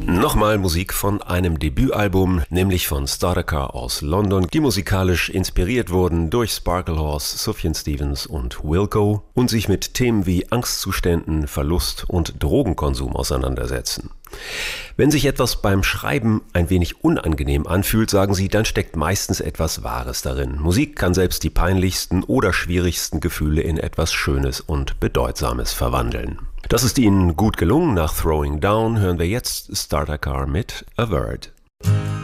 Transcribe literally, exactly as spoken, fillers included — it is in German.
Nochmal Musik von einem Debütalbum, nämlich von Starter Car aus London, die musikalisch inspiriert wurden durch Sparklehorse, Sufjan Stevens und Wilco und sich mit Themen wie Angstzuständen, Verlust und Drogenkonsum auseinandersetzen. Wenn sich etwas beim Schreiben ein wenig unangenehm anfühlt, sagen sie, dann steckt meistens etwas Wahres darin. Musik kann selbst die peinlichsten oder schwierigsten Gefühle in etwas Schönes und Bedeutsames verwandeln. Das ist ihnen gut gelungen. Nach Throwing Down hören wir jetzt Starter Car mit A Word.